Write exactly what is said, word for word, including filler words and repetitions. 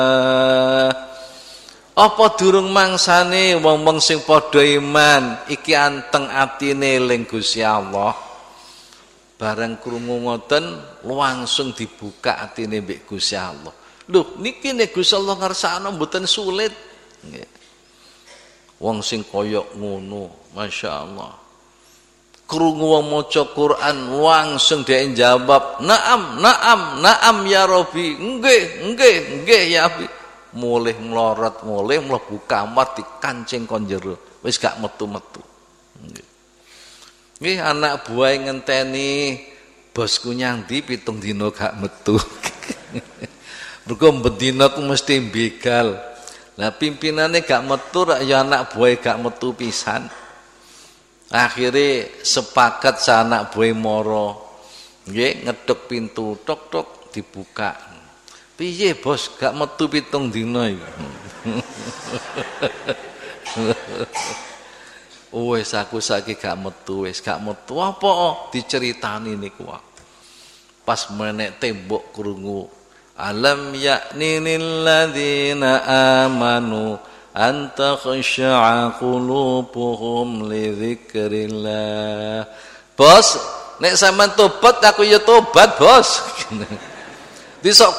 Apa durung mangsane wong-wong sing padha iman iki anteng atine eling Gusti Allah. Bareng krungu ngoten langsung dibuka atine mbek Gusti Allah. Lho niki nek Gusti Allah ngersakno mboten sulit. Nggih. Wong sing kaya ngono, masyaallah. Krungu wong maca Quran langsung dhek jawab, "Naam, naam, naam ya Rabbi." Nggih, nggih, nggih ya Rabbi. Mulih melorot, mulih mlebu kamar dikancing kon jero. Wis gak metu-metu. Nggih. Nggih anak buah ngenteni bosku nyandi pitung dina gak metu. Mergo bendina ku mesti begal. Lah pimpinane gak metu rak ya anak buah gak metu pisan. Akhirnya sepakat sa anak buah moro. Nggih ngeduk pintu tok-tok dibuka. Piye bos gak metu pitung dina iki. Wes aku saiki gak metu, wis gak metu apa diceritani niku. Pas menek tembok krungu, alam yakni lil ladzina amanu an takhsha'a qulubuhum li dzikrillah. Bos, nek sampean tobat aku ya tobat, Bos. Disok